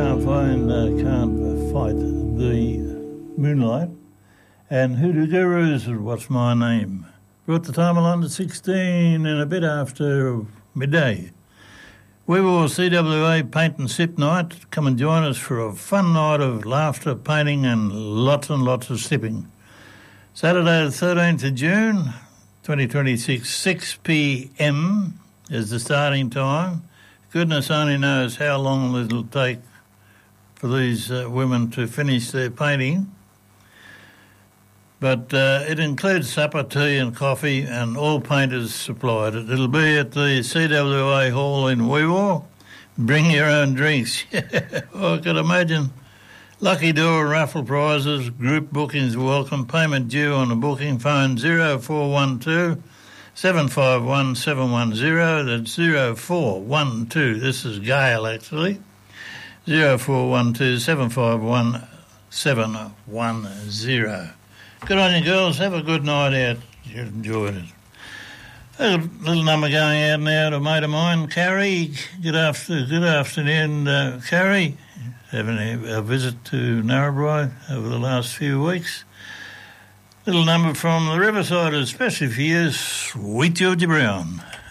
can't fight the moonlight. And Hoodoo Gurus, What's My Name? Brought the time along to 16 and a bit after midday. Weevil CWA Paint and Sip Night. Come and join us for a fun night of laughter, painting and lots of sipping. Saturday the 13th of June, 2026, 6 p.m. is the starting time. Goodness only knows how long it'll take for these women to finish their painting. But it includes supper, tea and coffee, and all painters supplied. It'll be at the CWA Hall in Weewar. Bring your own drinks. I could imagine. Lucky draw, raffle prizes, group bookings welcome, payment due on the booking, phone 0412 751 710, that's 0412, this is Gail actually, 0412 751 710. Good on you girls, have a good night out, you enjoyed it. A little number going out now to a mate of mine, Carrie. Good afternoon, Carrie. Having a visit to Narrabri over the last few weeks. Little number from the Riverside, especially for you, Sweet Georgia Brown.